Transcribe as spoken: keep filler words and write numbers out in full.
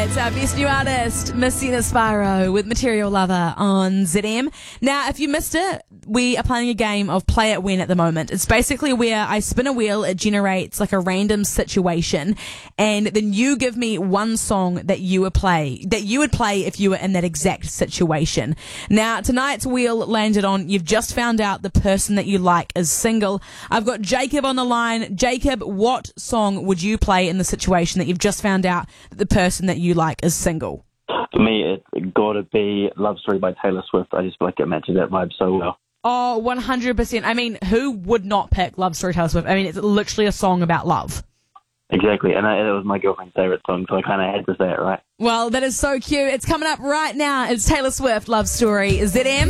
It's our best new artist, Messina Sparrow, with Material Lover on Z M. Now, if you missed it, we are playing a game of Play It When at the moment. It's basically where I spin a wheel, it generates like a random situation, and then you give me one song that you would play, that you would play if you were in that exact situation. Now, tonight's wheel landed on, you've just found out the person that you like is single. I've got Jacob on the line. Jacob, what song would you play in the situation that you've just found out that the person that you like is single? For me, it's got to be Love Story by Taylor Swift. I just feel like it matches that vibe so well. Oh, one hundred percent. I mean, who would not pick Love Story Taylor Swift? I mean, it's literally a song about love. Exactly, and it was my girlfriend's favourite song, so I kind of had to say it, right? Well, that is so cute. It's coming up right now. It's Taylor Swift, Love Story, Z M.